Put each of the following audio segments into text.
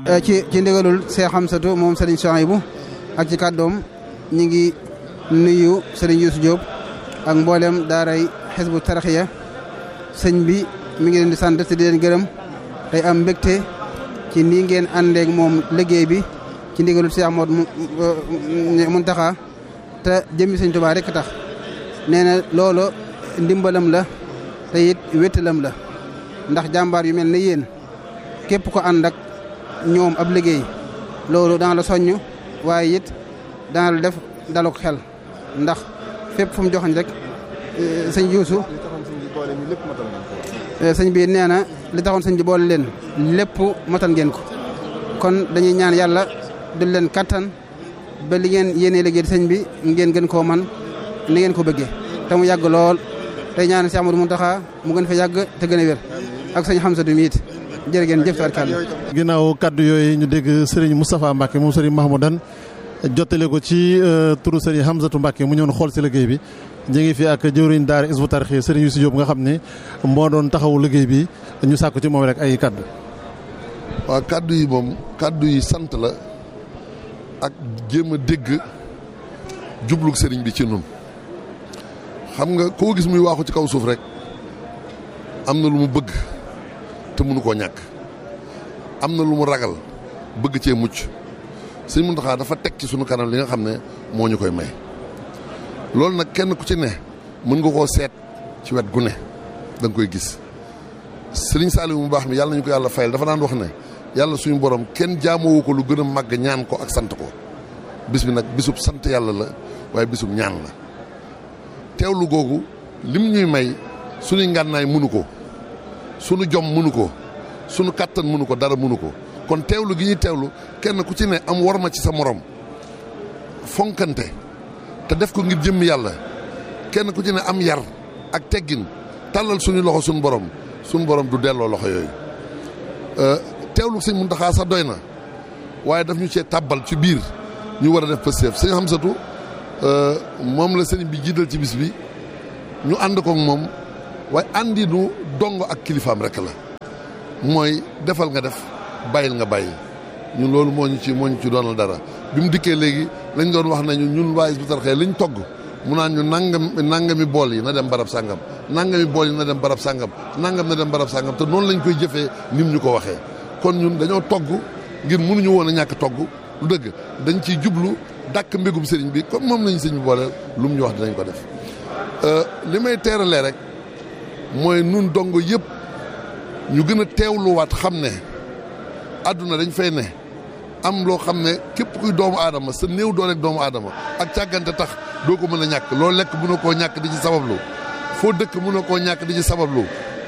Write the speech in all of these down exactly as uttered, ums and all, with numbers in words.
ci ci ndigalul Cheikh Hamsatou moom Serigne Souhaïbou ak ci kàddoom ñi ngi nuyu Serigne Youssou Diop ak mboolem daaray Hizbut Tarqiyyah sëñ bi mi ngi leen di sant te di leen gërëm tey am mbégte ci nii ngeen àndeek moom liggéey bi ci ndigalul Cheikh Ahmadou Mountakha te jëmmi sëñ Tuubaa rekk tax nee na loolu ndimbalam la te it wéttalam la ndax jàmbaar yu mel ne yéen képp ko ànd ak ñoom ab liggéey loolu dana la soññ waaye it dana la def daluk xel ndax fépp fu mu joxañ rek sëñ Youssou sëñ bi nee na li taxoon sëñ bi boole leen lépp matal ngeen ko kon dañuy ñaan yàlla dul leen kattan ba li ngeen yéenee liggéey sëñ bi ngeen gën koo man ni ngeen ko bëggee te mu yàgg lool tey ñaan Cheikh Ahmadou Mountakha mu gën fa yàgg te gën a wér ak sëñ Hamsatou mi it jërë ngeen jëf tabarkàlla. ginnaaw kaddu yooyu ñu dégg Serigne Moustapha Mbacke moom Serigne Mahmoudane jottale ko ci turu Serigne Hamsatou Mbacke mu ñëwoon xool si liggéey bi ñu ngi fi ak jëwriñ daara Hizbut Tarqiyyah Serigne Youssou Diop nga xam ne moo doon taxawu liggéey bi ñu sàkku ci moom rek ay kaddu. waaw kaddu yi moom kaddu yi sant la ak jéem a dégg jublug Serigne bi ci nun xam nga koo gis muy waaxu ci kaw suuf rek am na lu mu bëgg te mënu koo ñàkk am na lu mu ragal bëgg cee mucc Sëñ Mountakha dafa teg ci sunu kanam li nga xam ne moo ñu koy may loolu nag kenn ku ci ne mën nga koo seet ci wet gu ne da nga koy gis Sëriñ Saliou mu baax mi yàlla nañu ko yàlla fayal dafa daan wax ne yàlla suñu borom kenn jaamoo ko lu gën a màgg ñaan ko ak sant ko bis bi nag bisub sant yàlla la waaye bisub ñaan la teewlu googu lim ñuy may suñuy ngànnaay mënu ko sunu jom mënu ko sunu kàttan mënu ko dara mënu ko kon teewlu gi ñuy teewlu kenn ku ci ne am warma ci sa morom fonkante te def ko ngir jëmm yàlla kenn ku ci ne am yar ak teggin tàllal suñu loxo suñu borom suñu borom du delloo loxo yooyu teewlu sëñ Mountakha sax doy na waaye daf ñu cee tàbbal ci biir ñu war a def pësteef sëñ Hamsatou moom la sëñ bi jiital ci bis bi ñu ànd ko moom waaye àndi nu dongo ak kilifaam rek la mooy defal nga def bàyyil nga bàyyi ñun loolu moo ñu ci moo ñu ci doonal dara bi mu dikkee léegi lañ doon wax nañu ñun waa Hizbut Tarqiyyah liñ togg mu naan ñu nangam nangami bool yi na dem barab sàngam nangami bool yi na dem barab sàngam nangam na dem barab sàngam te noonu lañ koy jëfee nim ñu ko waxee kon ñun dañoo togg ngir mënuñu woon a ñàkk togg lu dëgg dañ ciy jublu dàkk mbégum sëriñ bi comme moom lañu sëriñ bi booleel lu mu ñu wax dinañ ko def li may teeralee rek mooy nun dongo yëpp ñu gën a teewluwaat xam ne àdduna dañ fay ne am loo xam ne képp kuy doomu aadama sa néew dooleeg doomu aadama ak càggante tax doo ko mën a ñàkk loo lekk mënoo koo ñàkk di ci sabablu foo dëkk mënoo koo ñàkk di ci sabablu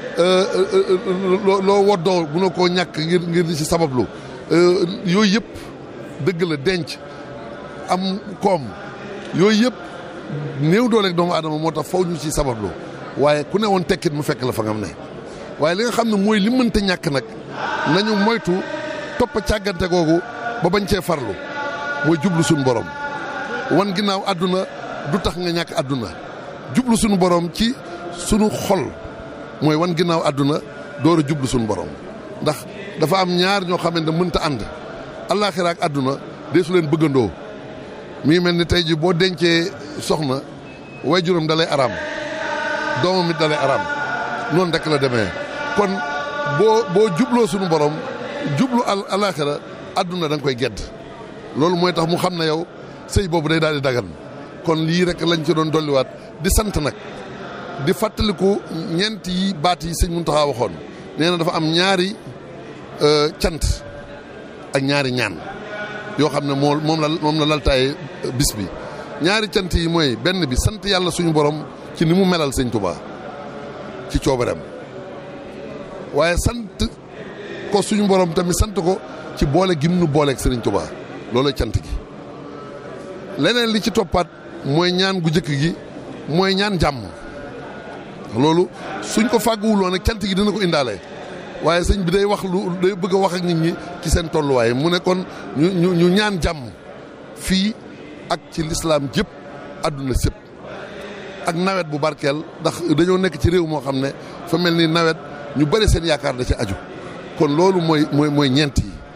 loo woddoo mënoo koo ñàkk ngir ngir di ci sabablu yooyu yëpp dëgg la denc am koom yooyu yëpp néew dooleeg doomu aadama moo tax faw ñu ci sabablu waaye ku ne woon tekkit mu fekk la fa ngam ne waaye li nga xam ne mooy li mënta ñàkk nag nañu moytu topp càggante googu ba bañ cee farlu mooy jublu suñu borom wan ginnaaw àdduna du tax nga ñàkk àdduna jublu suñu borom ci suñu xol mooy wan ginnaaw àdduna door a jublu suñu borom ndax dafa am ñaar ñoo xamante ne mënta ànd allaaxira ak àdduna dee su leen bëggandoo mi mel ni tey ji boo dencee soxna waajuram da lay araam doomam it da lay araam noonu rek la demee kon boo boo jubloo suñu borom jublu al alaaxira àdduna da nga koy gedd loolu mooy tax mu xam ne yow sëy boobu day daal di dagan kon lii rek lañ ci doon dolliwaat di sant nag di fàttaliku ñeent yi baat yi sëñ Mountakha waxoon nee na dafa am ñaari cant ak ñaari ñaan yoo xam ne moo moom la moom la laltaaye bis bi ñaari cant yi mooy benn bi sant yàlla suñu borom ci ni mu melal sëñ Touba ci coobareem waaye sant ko suñu borom tamit sant ko ci boole gim nu booleeg sëriñ Touba loolu cant gi leneen li ci toppaat mooy ñaan gu njëkk gi mooy ñaan jàmm loolu suñ ko fàgguwuloon nag cant gi dina ko indaale waaye sëñ bi day wax lu day bëgg a wax ak nit ñi ci seen tolluwaay mu ne kon ñu ñu ñu ñaan jàmm fii ak ci lislaam jëpp àdduna sépp ak nawet bu barkeel ndax dañoo nekk ci réew moo xam ne fa mel ni nawet ñu bëri seen yaakaar da ci aju kon loolu mooy mooy mooy ñeent yi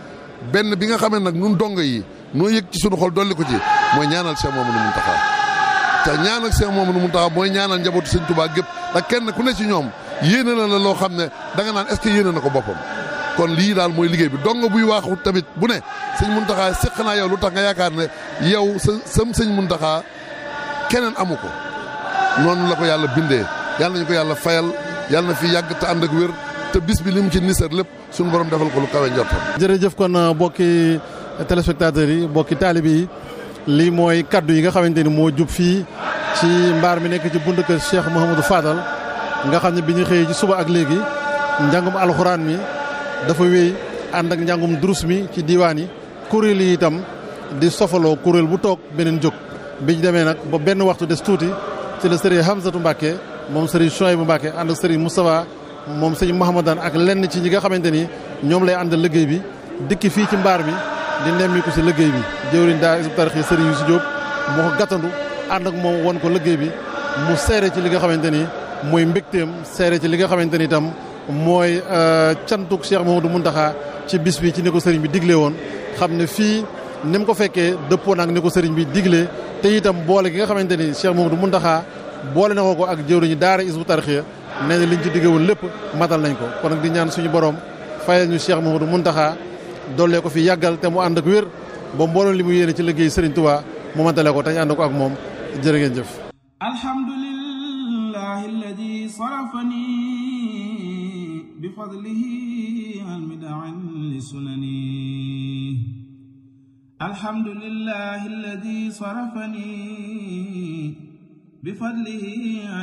benn bi nga xamee nag nun dongo yi noo yëg ci sunu xol dolli ko ci mooy ñaanal Cheikh Mouhamadou Mountakha te ñaanal Cheikh Mouhamadou Mountakha mooy ñaanal njabootu Sëñ Tuubaa gépp ndax kenn ku ne ci ñoom yéene na la loo xam ne da nga naan est-ce que yéene na ko boppam kon lii daal mooy liggéey bi dongo buy waaxu tamit bu ne sëñ Mountakha séq naa yow lu tax nga yaakaar ne yow sa sam sëñ Mountakha keneen amu ko noonu la ko yàlla bindee yàlla nañu ko yàlla fayal yàlla na fi yàgg te ànd ak wér te bis bi li mu ci nisar lépp suñu borom defal ko lu kawe njortam. jërëjëf kon bokki téléspectateurs yi bokki taalibe yi lii mooy kaddu yi nga xamante ni moo jub fii ci mbaar mi nekk ci buntu kër Cheikh Mouhamadou Fadal nga xam ne bi ñu xëyee ci suba ak léegi njàngum alxuraan mi dafa wéy ànd ak njàngum durus mi ci diiwaan yi kuréel yi itam di sofaloo kuréel bu toog beneen jóg bi ñu demee nag ba benn waxtu des tuuti ci la sëriñ Hamzatou Mbacke moom sëriñ Chouaïbou Mbacke ànd ak sëriñ Moustapha moom sëriñ Mahamadan ak lenn ci ñi nga xamante ni ñoom lay àndal liggéey bi dikki fii ci mbaar mi di nemmiku si liggéey bi jëwriñ daa Hizbut Tarqiyyah sëriñ Youssou Diop moo ko gàttandu ànd ak moom won ko liggéey bi mu seere ci li nga xamante ni mooy mbégteem seere ci li nga xamante ni itam mooy cantuk Cheikh Mouhamadou Mountakha ci bis bi ci ni ko sëriñ bi digle woon xam ne fii ni mu ko fekkee dëppoon ak ni ko sëriñ bi diglee te itam boole gi nga xamante ni Cheikh Mouhamadou Mountakha boole na ko ko ak jëwriñu daara Hizbut Tarqiyyah nee na liñ ci digge woon lépp matal nañ ko kon nag di ñaan suñu borom fayal ñu Cheikh Mouhamadou Mountakha dollee ko fi yàggal te mu ànd ak wér ba mbooloo li mu yéene ci liggéey Serigne Touba mu matale ko te ñu ànd ko ak moom jërë ngeen jëf. alhamdulillahi alladi sarafani bi fadlihi an mid'an li sunani alhamdulillahi alladi sarafani bi fadlihi